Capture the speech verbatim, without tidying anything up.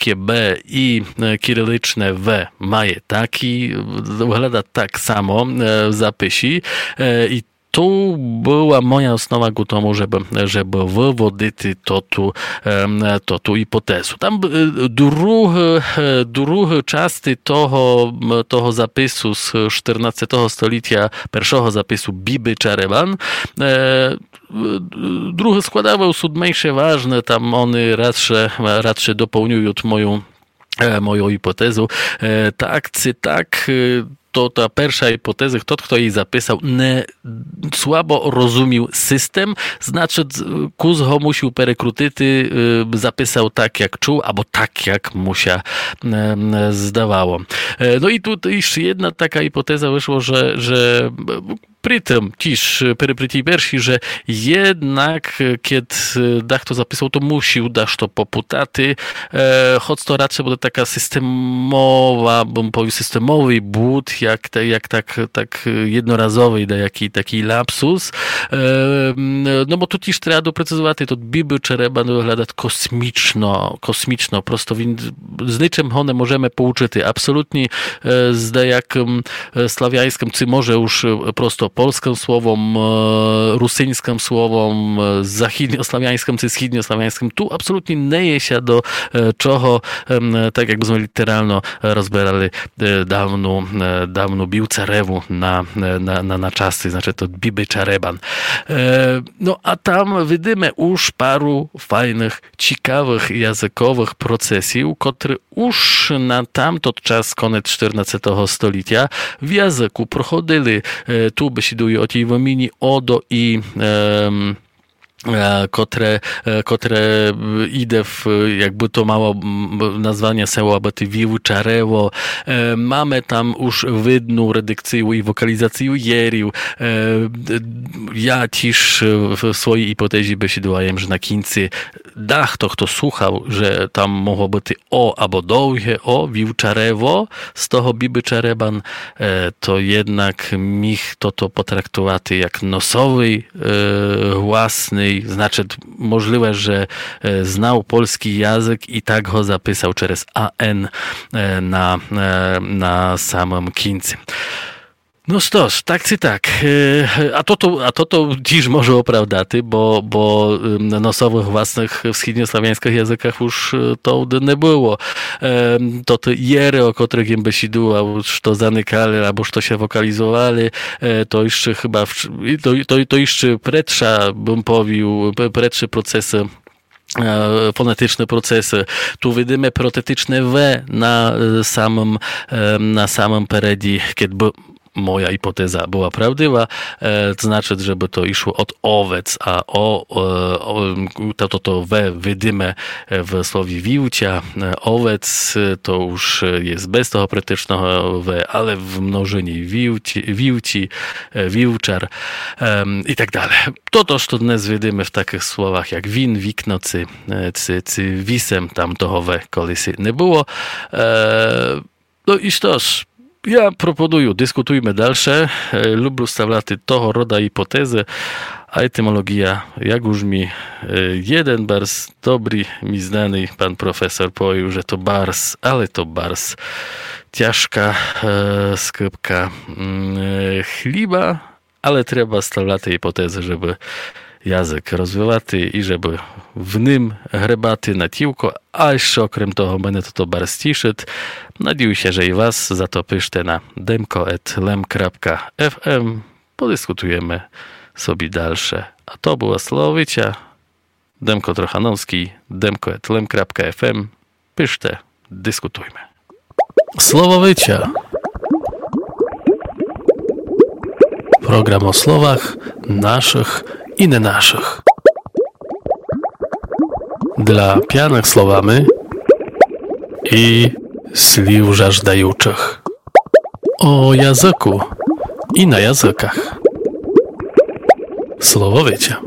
łacińskie B i kirylyczne W mają taki, wygląda tak samo w zapisie i tu była moja osnowa ku tomu, żeby, żeby wywodzić to tu, to tu hipotezę. Tam drugi, drugi część toho, toho zapisu z czternastego stulecia, pierwszego zapisu Biby Czareban, drugi składawał mniejsze ważne, tam one raczej, raczej dopełniują moją, moją hipotezę. Tak czy tak, to ta pierwsza hipoteza, kto, kto jej zapisał, nie słabo rozumiał system, znaczy kus go musiał perekrutyty, zapisał tak jak czuł, albo tak jak mu się zdawało. No i tu jeszcze jedna taka hipoteza wyszła, że, że przy tym też, przy, przy tej wersji, że jednak kiedy dach to zapisał, to musiał dać to poputaty, choć to raczej będzie taka systemowa, bym powiedział, systemowy błąd, jak, jak tak, tak jednorazowy, jaki taki lapsus. No bo tu też trzeba doprecyzować, to Biby Czareban wygląda kosmiczno, kosmiczno, prosto z niczym one możemy pouczyć. Absolutnie z dejakim slawiańskim, czy może już prosto polskim słowom, rusyńskim słowom, zachodnioslawiańskim czy wschodnioslawiańskim. Tu absolutnie nie je się do czego, tak jakbyśmy literalno rozbierali dawno, dawno bił carewu na, na, na, na czasy, znaczy to Biby Czareban. No a tam widzimy już paru fajnych, ciekawych językowych procesów, które już na tamto czas, koniec czternastego stulecia, w języku prochodzili. Tu besiduje o tej wymieni odo i um, Które, które idę w, jakby to mało nazwanie seło, aby ty wił czarewo. Mamy tam już widną redukcję i wokalizację jerił. Ja też w swojej hipotezie besiduję, że na końcu dach to, kto słuchał, że tam mogło być o albo dołgie o, wił czarewo, z toho Biby Czareban, to jednak mich to to potraktować jak nosowy, własny, znaczy możliwe, że znał polski język i tak go zapisał przez A N na, na samym końcu. No stoż, tak czy tak. A to to, a to, to dziś może oprawdaty, bo, bo na nosowych własnych wschodnioslawiańskich językach już to nie było. To te jery, o których im besidua, już to zanykali, albo już to się wokalizowali, to jeszcze chyba, to, to, to jeszcze pretrza, bym powiedział, pretsze procesy, fonetyczne procesy. Tu widzimy protetyczne W na samym, na samym peredzi, kiedy moja hipoteza była prawdziwa, to znaczy, żeby to išło od owiec, a o, o to, to, to we widzimy w słowie wiłcia. Owiec to już jest bez tego pretycznego we, ale w mnożeniu wiłci, wiłci, wiłczar um, i tak dalej. To też to dnes widzimy w takich słowach jak win, wikno, cy, cy, cy wisem, tam toho we kolisi nie było. E, no i toż, ja proponuję, dyskutujmy dalsze. Lubię stawiać toho roda hipotezy, a etymologia, jak już mi jeden bars dobry, mi znany pan profesor powiedział, że to bars, ale to bars. Ciężka e, skrypka e, chliba, ale trzeba stawiać hipotezę, żeby język rozwijaty i żeby w nim herbaty na tiłko, a jeszcze okrem toho będę to, to bar stiszyć. Nadzieję się, że i was za to piszcie na demko kropka lem kropka f m. Podyskutujemy sobie dalsze. A to była Słowicia. Demko Trochanowski, demko kropka lem kropka f m. Piszcie, dyskutujmy. Słowowicia. Program o słowach naszych i nie naszych. Dla pijanych słowami i sliw żażdajuczych. O języku i na językach. Słowowicia.